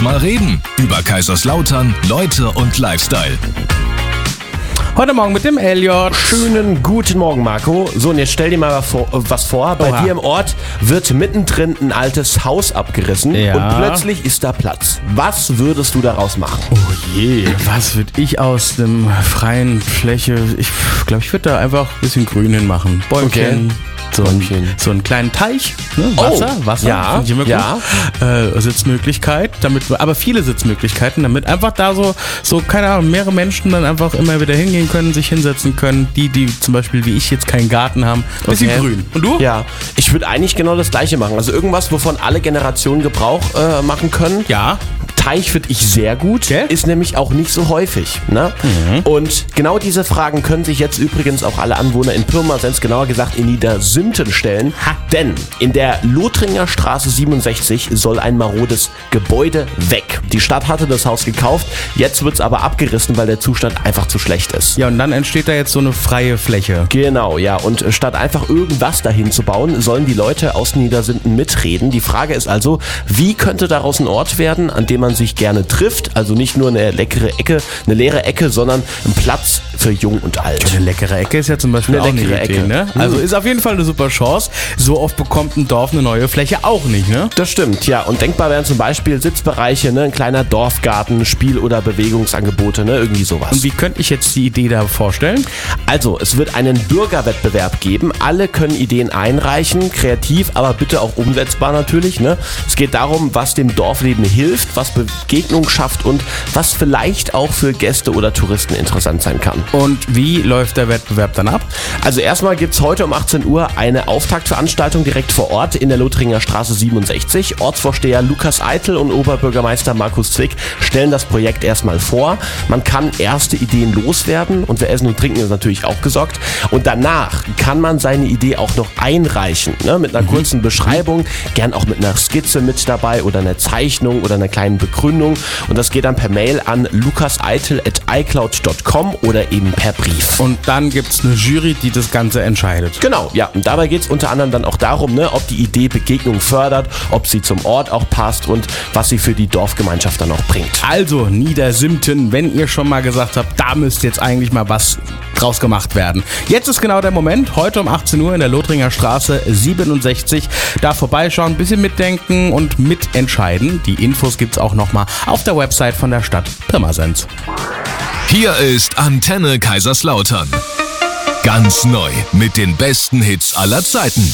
uns mal reden. Über Kaiserslautern, Leute und Lifestyle. Heute Morgen mit dem Elliot. Schönen guten Morgen, Marco. So, und jetzt stell dir mal was vor. Bei dir im Ort wird mittendrin ein altes Haus abgerissen und plötzlich ist da Platz. Was würdest du daraus machen? Oh je, was würde ich aus dem freien Fläche? Ich glaube, ich würde da einfach ein bisschen Grün hinmachen. Bäumchen. Okay. So einen kleinen Teich, ne? Wasser, ja, finde ich immer gut. Sitzmöglichkeit, aber viele Sitzmöglichkeiten, damit einfach da so keine Ahnung, mehrere Menschen dann einfach immer wieder hingehen können, sich hinsetzen können, die zum Beispiel wie ich jetzt keinen Garten haben, bisschen grün. Und du? Ja, ich würde eigentlich genau das Gleiche machen. Also irgendwas, wovon alle Generationen Gebrauch machen können. Ja. Teich finde ich sehr gut, ist nämlich auch nicht so häufig. Ne? Und genau diese Fragen können sich jetzt übrigens auch alle Anwohner in Pirmasens, genauer gesagt in Niedersünten stellen. Denn in der Lothringer Straße 67 soll ein marodes Gebäude weg. Die Stadt hatte das Haus gekauft, jetzt wird es aber abgerissen, weil der Zustand einfach zu schlecht ist. Ja, und dann entsteht da jetzt so eine freie Fläche. Genau, ja. Und statt einfach irgendwas dahin zu bauen, sollen die Leute aus Niedersünten mitreden. Die Frage ist also, wie könnte daraus ein Ort werden, an dem man sich gerne trifft? Also nicht nur eine leere Ecke, sondern ein Platz für Jung und Alt. Eine leckere Ecke ist ja zum Beispiel eine auch eine leckere Idee, Ecke. Ne? Also ist auf jeden Fall eine super Chance. So oft bekommt ein Dorf eine neue Fläche auch nicht, ne? Das stimmt, ja. Und denkbar wären zum Beispiel Sitzbereiche, ne? Ein kleiner Dorfgarten, Spiel- oder Bewegungsangebote, ne? Irgendwie sowas. Und wie könnte ich jetzt die Idee da vorstellen? Also, es wird einen Bürgerwettbewerb geben. Alle können Ideen einreichen, kreativ, aber bitte auch umsetzbar natürlich, ne? Es geht darum, was dem Dorfleben hilft, was Begegnung schafft und was vielleicht auch für Gäste oder Touristen interessant sein kann. Und wie läuft der Wettbewerb dann ab? Also erstmal gibt es heute um 18 Uhr eine Auftaktveranstaltung direkt vor Ort in der Lothringer Straße 67. Ortsvorsteher Lukas Eitel und Oberbürgermeister Markus Zwick stellen das Projekt erstmal vor. Man kann erste Ideen loswerden und für Essen und Trinken ist natürlich auch gesorgt. Und danach kann man seine Idee auch noch einreichen, ne? Mit einer kurzen Beschreibung, gern auch mit einer Skizze mit dabei oder einer Zeichnung oder einer kleinen Begründung. Und das geht dann per Mail an lukaseitel@icloud.com oder eben per Brief. Und dann gibt es eine Jury, die das Ganze entscheidet. Genau, ja. Und dabei geht es unter anderem dann auch darum, ne, ob die Idee Begegnung fördert, ob sie zum Ort auch passt und was sie für die Dorfgemeinschaft dann auch bringt. Also Niedersünten, wenn ihr schon mal gesagt habt, da müsste jetzt eigentlich mal was draus gemacht werden. Jetzt ist genau der Moment, heute um 18 Uhr in der Lothringer Straße 67. Da vorbeischauen, ein bisschen mitdenken und mitentscheiden. Die Infos gibt's auch nochmal auf der Website von der Stadt Pirmasens. Hier ist Antenne Kaiserslautern. Ganz neu mit den besten Hits aller Zeiten.